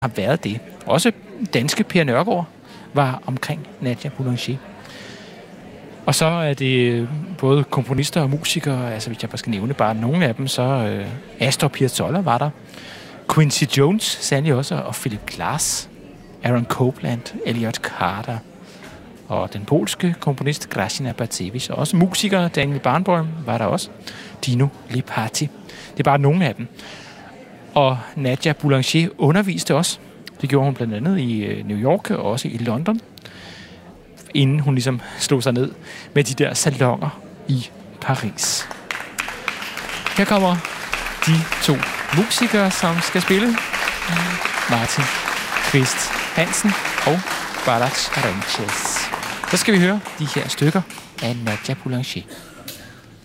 har været det. Også danske Per Nørgaard var omkring Nadia Boulanger. Og så er det både komponister og musikere, altså hvis jeg bare skal nævne bare nogle af dem, så Astor Piazzolla var der, Quincy Jones sandelig også, og Philip Glass, Aaron Copland, Elliot Carter, og den polske komponist Grażyna Bacewicz, og også musikere, Daniel Barenboim var der også, Dino Lipaty. Det er bare nogle af dem. Og Nadia Boulanger underviste også. Det gjorde hun blandt andet i New York og også i London, inden hun ligesom slog sig ned med de der salonger i Paris. Her kommer de to musikere, som skal spille. Martin Kvist Hansen og Balázs Aranches. Så skal vi høre de her stykker af Nadia Boulanger.